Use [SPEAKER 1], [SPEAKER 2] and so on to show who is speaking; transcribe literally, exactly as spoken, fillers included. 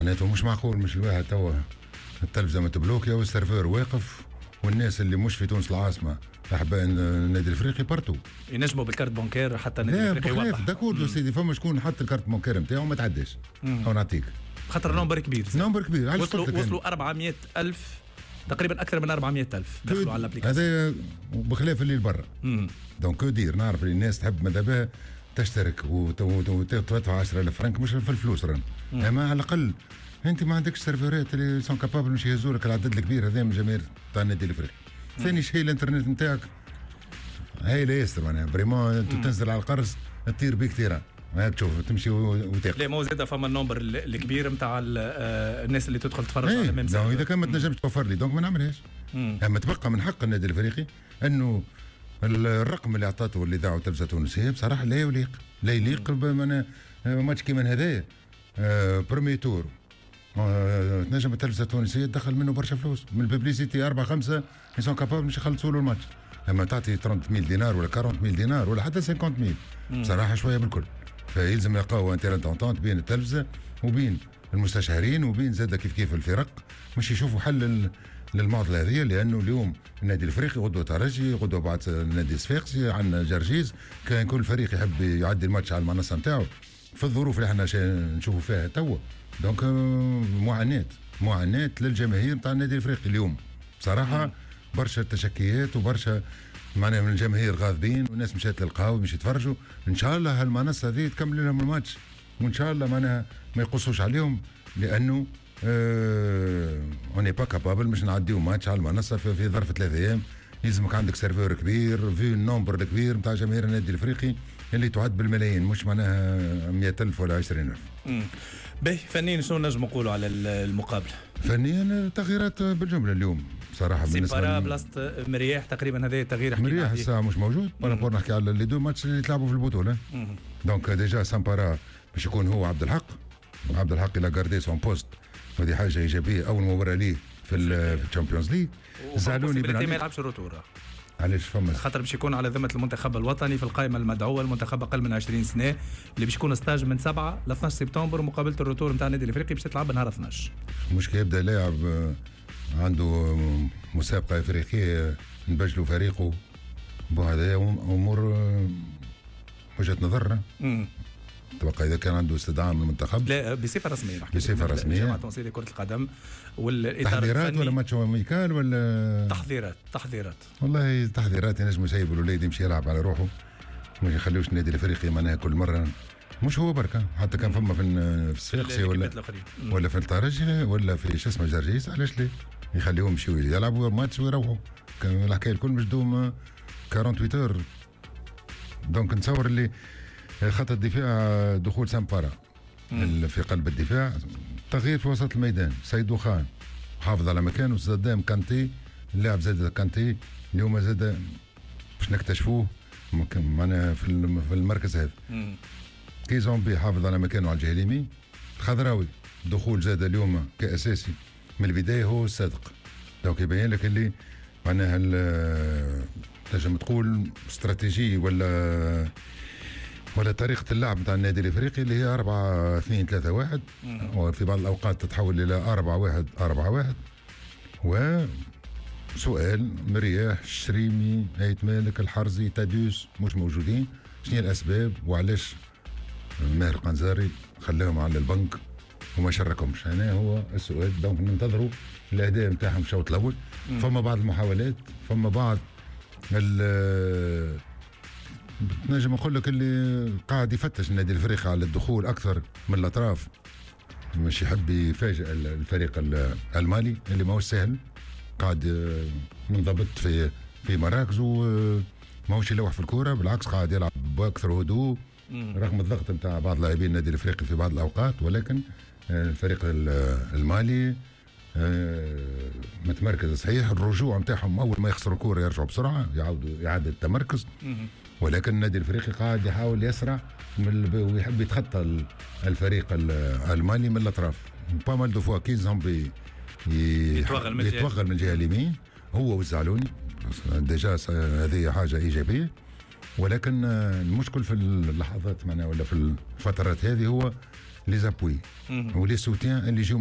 [SPEAKER 1] معناته مش معقول مش الواحد توا التلفزه متبلوكيا والسيرفور واقف والناس اللي مش في تونس العاصمه احباء النادي الافريقي بارتو
[SPEAKER 2] ينجموا بالكارت بانكير حتى النادي الافريقي يوضح.
[SPEAKER 1] داكور سيدي فما شكون حط الكارت بانكير نتاعو ما تعداش او نعطيك
[SPEAKER 2] خاطر نمبر كبير
[SPEAKER 1] نمبر كبير
[SPEAKER 2] وصلوا وصلوا أربعمائة ألف تقريبا اكثر من أربعمائة ألف دخلوا على الابليكاسيون
[SPEAKER 1] هذا بخلاف اللي برا. دونك كو دير نعرف اللي الناس تحب ماذا بها تشترك وتدفع عشرة آلاف فرنك مش في الفلوس ران اما على الاقل انت ما عندكش سيرفرات اللي سون كابابل باش يهزوا لك العدد الكبير هذا من الجماهير تاع النادي الافريقي. ثاني شيء الانترنت نتاعك هاي لا ياسر معناها فريمون انت تنزل على القرص تطير بيك تيران هاك تشوف تمشي وتاكل.
[SPEAKER 2] لا مو زاد فما النمبر الكبير نتاع الناس اللي تدخل تتفرج
[SPEAKER 1] ايه
[SPEAKER 2] على ميم
[SPEAKER 1] سيرفر. اذا كان ما تنجمش توفر لي دونك ما نعملهاش. اما تبقى من حق النادي الافريقي انه الرقم اللي اعطاته الاذاعه والتلفزه التونسيه بصراحه لا يليق لا يليق بمعنى ماتش كيما هذايا برومي تور تنجم التلفزه التونسيه تدخل منه برشا فلوس من الببليسيتي أربعة خمسة يسون كابابل باش يخلصوا له الماتش. اما تعطي ثلاثين ألف دينار ولا أربعين ألف دينار ولا حتى خمسين ألف بصراحه شويه بالكل. فيلزم يلقاو انترنت اونتونت بين التلفزه وبين المستشارين وبين زاد كيف كيف الفرق باش يشوفوا حل للمعضله هذه لانه اليوم النادي الافريقي غدوه ترجي غدوه بعد النادي الصفاقسي عندنا جرجيز كان كل فريق يحب يعدي الماتش على المنصه نتاعو في الظروف اللي احنا نشوفوا فيها توا. دونك معاناه معاناه للجماهير نتاع النادي الافريقي اليوم بصراحه برشا تشكيات وبرشا معناها من الجماهير غاضبين والناس مشات للقهاوي باش يتفرجوا. ان شاء الله هالمنصه هذه تكمل لهم الماتش وان شاء الله معناها ما يقصوش عليهم لانه اوني با كابابل باش نعديو ماتش على المنصه في, في ظرف ثلاثة ايام. يلزمك عندك سيرفور كبير في النومبر الكبير نتاع جماهير النادي الافريقي اللي تعد بالملايين مش معناها مئة ألف ولا عشرين ألف.
[SPEAKER 2] باهي فنيا شنو نجم نقولوا على المقابله؟
[SPEAKER 1] فنيا تغييرات بالجمله اليوم صراحه
[SPEAKER 2] بالنسبه سيبارا بلاصه مرياح تقريبا هذا تغيير
[SPEAKER 1] مرياح الساعه مش موجود بارابور نحكي على لي دو ماتش اللي تلعبوا في البطوله. دونك ديجا سامبارا باش يكون هو عبد الحق عبد الحق الى غاردي سون بوست هذه حاجه ايجابيه اول مباراه ليه في الشامبيونز ليج. زعلوني
[SPEAKER 2] بن ما يلعبش الروتور
[SPEAKER 1] علاش فما
[SPEAKER 2] خاطر باش يكون على ذمه المنتخب الوطني في القائمه المدعوه المنتخب اقل من عشرين سنه اللي باش يكون ستاج من سبعة ل اثناش سبتمبر مقابله الروتور نتاع النادي الافريقي باش تلعب نهار اثناش.
[SPEAKER 1] مش كيبدا لاعب عنده مسابقه افريقيه نبجلوا فريقه بهذا امور وجهه نظرنا. تبقى اذا كان عنده استدعاء من المنتخب
[SPEAKER 2] لا بصفه رسميه
[SPEAKER 1] بصفه رسميه
[SPEAKER 2] جامعه تونسيه لكره القدم والاطار
[SPEAKER 1] تحضيرات ولا ماتش ميكال ولا
[SPEAKER 2] تحضيرات تحضيرات
[SPEAKER 1] والله تحضيرات ينجموا يسيبوا الوليد يمشي يلعب على روحه ما يخليوش النادي الافريقي معناها كل مره مش هو بركه حتى كان فما في الصفاقسي ولا ولا في الترجي ولا في شو اسمه جرجيس علاش ليه يخليهم يمشيوا يلعبوا ماتش ويروحوا كان الحكايه الكل مش دوم ثمانية وأربعين اور. دونك نتصور اللي خط الدفاع دخول سامبارا في قلب الدفاع تغيير في وسط الميدان سيدو خان حافظ على مكانه زادام كانتي اللاعب زاد كانتي اليوم زاد باش نكتشفوه معنا في المركز هذا. كي زومبي حافظ على مكانه على الجهه اليمين. خضراوي دخول زاد اليوم كاساسي من البدايه هو الصادق. دونك يبين لك اللي معناها تنجم تقول استراتيجي ولا ولا طريقة اللعب نتاع النادي الافريقي اللي هي أربعة اثنين ثلاثة واحد وفي بعض الاوقات تتحول الى أربعة واحد أربعة واحد. وسؤال مرياح الشريمي ايت مالك الحرزي تاديوس مش موجودين شنو هي الاسباب وعلاش ماهر قنزاري خلاهم على البنك وما شاركهمش هنا هو السؤال. دونك ننتظروا الاداء نتاعهم الشوط الاول. فما بعض المحاولات فما بعض نجم نقول لك اللي قاعد يفتش النادي الافريقي على الدخول اكثر من الاطراف مش يحب يفاجئ الفريق المالي اللي ماهوش سهل قاعد منضبط في في مراكزه ماهوش يلوح في الكوره بالعكس قاعد يلعب باكثر هدوء رغم الضغط نتاع بعض لاعبين النادي الافريقي في بعض الاوقات. ولكن الفريق المالي متمركز صحيح. الرجوع نتاعهم اول ما يخسروا الكوره يرجعوا بسرعه يعاودوا اعاده التمركز. ولكن النادي الافريقي قاعد يحاول يسرع ويحب يتخطى الفريق المالي من الاطراف. با مال دو فوا كي زومبي يتوغل من الجهه اليمين هو والزعلوني ديجا هذه حاجه ايجابيه. ولكن المشكل في اللحظات معنا ولا في الفترات هذه هو لي زابوي ولي سوتيان اللي يجوا